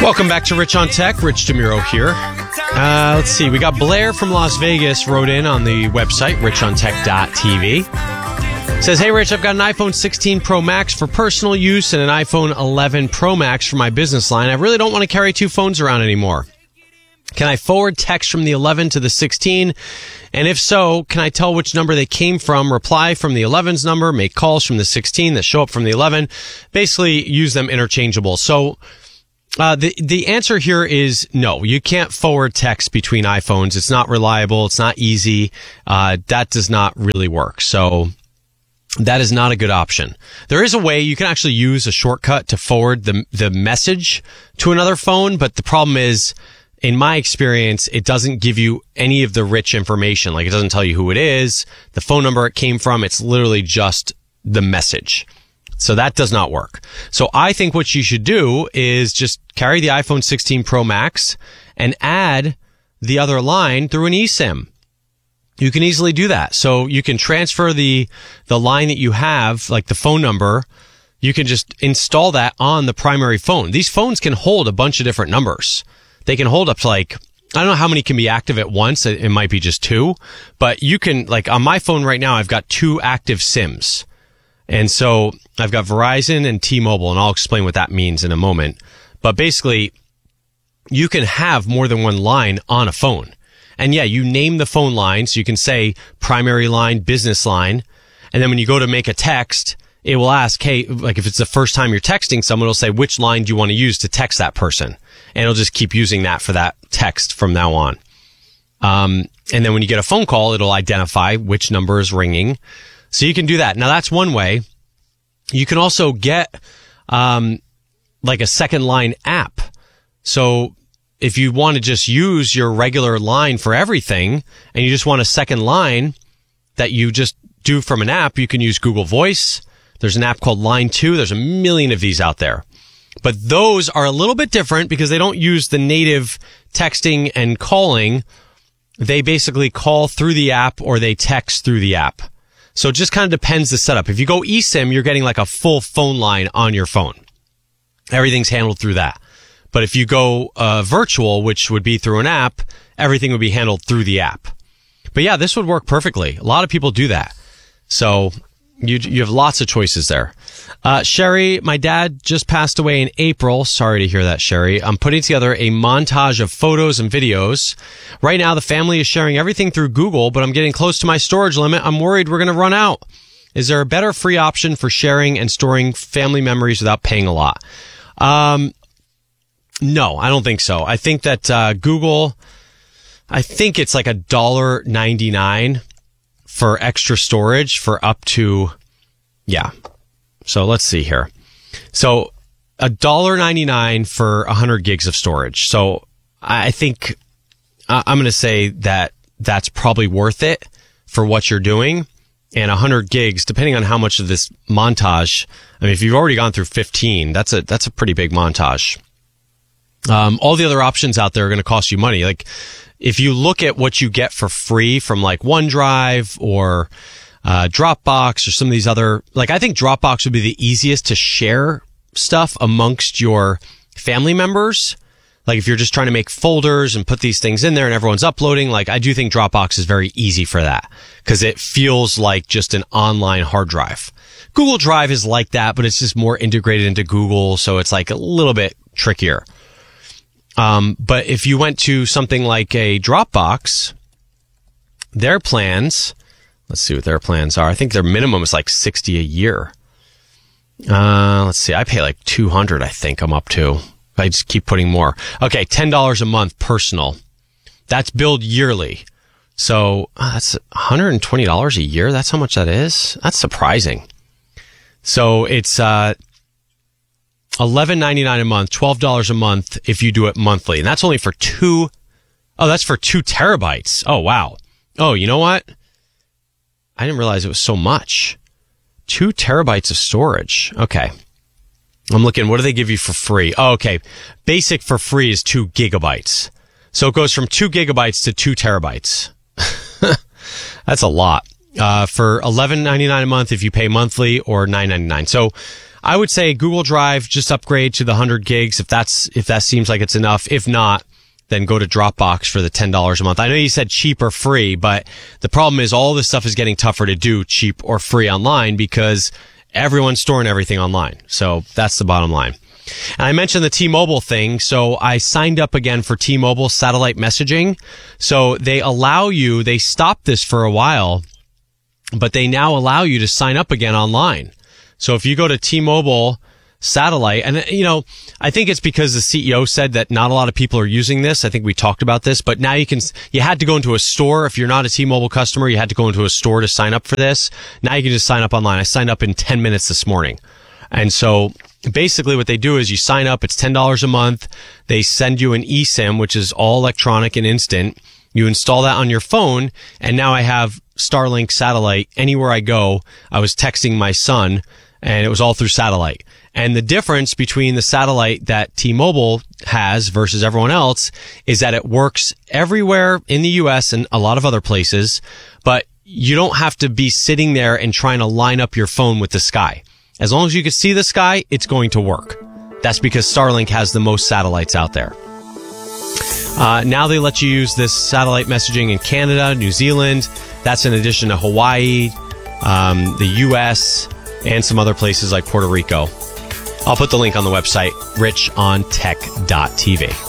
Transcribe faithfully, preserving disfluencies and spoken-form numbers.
Welcome back to Rich on Tech. Rich DeMuro here. Uh, let's see. We got Blair from Las Vegas wrote in on the website, rich on tech dot t v. Says, hey, Rich, I've got an iPhone sixteen Pro Max for personal use and an iPhone eleven Pro Max for my business line. I really don't want to carry two phones around anymore. Can I forward text from the eleven to the sixteen? And if so, can I tell which number they came from, reply from the eleven's number, make calls from the sixteen that show up from the eleven? Basically, use them interchangeable. So uh, the, the answer here is no. You can't forward text between iPhones. It's not reliable. It's not easy. Uh, that does not really work. So that is not a good option. There is a way you can actually use a shortcut to forward the the message to another phone, but the problem is, in my experience, it doesn't give you any of the rich information. Like, it doesn't tell you who it is, the phone number it came from. It's literally just the message. So that does not work. So I think what you should do is just carry the iPhone sixteen Pro Max and add the other line through an eSIM. You can easily do that. So you can transfer the, the line that you have, like the phone number. You can just install that on the primary phone. These phones can hold a bunch of different numbers. They can hold up to, like, I don't know how many can be active at once. It, it might be just two, but you can, like, on my phone right now, I've got two active SIMs. And so I've got Verizon and T-Mobile, and I'll explain what that means in a moment. But basically, you can have more than one line on a phone. And yeah, you name the phone line, so you can say primary line, business line. And then when you go to make a text, it will ask, hey, like if it's the first time you're texting someone, it'll say, which line do you want to use to text that person? And it'll just keep using that for that text from now on. Um, and then when you get a phone call, it'll identify which number is ringing. So you can do that. Now, that's one way. You can also get um, like a second line app. So if you want to just use your regular line for everything and you just want a second line that you just do from an app, you can use Google Voice. There's an app called Line two. There's a million of these out there. But those are a little bit different because they don't use the native texting and calling. They basically call through the app or they text through the app. So it just kind of depends the setup. If you go eSIM, you're getting like a full phone line on your phone. Everything's handled through that. But if you go uh, virtual, which would be through an app, everything would be handled through the app. But yeah, this would work perfectly. A lot of people do that. So you you have lots of choices there. Uh, Sherry, my dad just passed away in April. Sorry to hear that, Sherry. I'm putting together a montage of photos and videos. Right now, the family is sharing everything through Google, but I'm getting close to my storage limit. I'm worried we're going to run out. Is there a better free option for sharing and storing family memories without paying a lot? Um, no, I don't think so. I think that uh, Google, I think it's like a dollar ninety-nine for extra storage for up to, yeah. So let's see here. So a dollar ninety-nine for a hundred gigs of storage. So I think uh, I'm going to say that that's probably worth it for what you're doing. And a hundred gigs, depending on how much of this montage. I mean, if you've already gone through fifteen, that's a that's a pretty big montage. Um, all the other options out there are going to cost you money. Like if you look at what you get for free from like OneDrive or Uh, Dropbox or some of these other, like I think Dropbox would be the easiest to share stuff amongst your family members. Like if you're just trying to make folders and put these things in there and everyone's uploading, like I do think Dropbox is very easy for that because it feels like just an online hard drive. Google Drive is like that, but it's just more integrated into Google. So it's like a little bit trickier. Um, but if you went to something like a Dropbox, their plans, let's see what their plans are. I think their minimum is like sixty a year. Uh, let's see. I pay like two hundred, I think I'm up to. I just keep putting more. Okay. ten dollars a month personal. That's billed yearly. So uh, that's one hundred twenty dollars a year. That's how much that is. That's surprising. So it's, uh, eleven ninety-nine a month, twelve dollars a month if you do it monthly. And that's only for two. Oh, that's for two terabytes. Oh, wow. Oh, you know what? I didn't realize it was so much. Two terabytes of storage. Okay. I'm looking. What do they give you for free? Oh, okay. Basic for free is two gigabytes. So it goes from two gigabytes to two terabytes. That's a lot. Uh, for eleven ninety-nine a month if you pay monthly or nine ninety-nine. So I would say Google Drive, just upgrade to the one hundred gigs if that's if that seems like it's enough. If not, then go to Dropbox for the ten dollars a month. I know you said cheap or free, but the problem is all this stuff is getting tougher to do cheap or free online because everyone's storing everything online. So that's the bottom line. And I mentioned the T-Mobile thing. So I signed up again for T-Mobile satellite messaging. So they allow you, they stopped this for a while, but they now allow you to sign up again online. So if you go to T-Mobile satellite, and you know, I think it's because the C E O said that not a lot of people are using this. I think we talked about this, but now you can, you had to go into a store. If you're not a T-Mobile customer, you had to go into a store to sign up for this. Now you can just sign up online. I signed up in ten minutes this morning. And so basically what they do is you sign up, it's ten dollars a month. They send you an eSIM, which is all electronic and instant. You install that on your phone, and now I have Starlink satellite anywhere I go. I was texting my son, and it was all through satellite. And the difference between the satellite that T-Mobile has versus everyone else is that it works everywhere in the U S and a lot of other places, but you don't have to be sitting there and trying to line up your phone with the sky. As long as you can see the sky, it's going to work. That's because Starlink has the most satellites out there. Uh, now they let you use this satellite messaging in Canada, New Zealand. That's in addition to Hawaii, um, the U S, and some other places like Puerto Rico. I'll put the link on the website, rich on tech dot t v.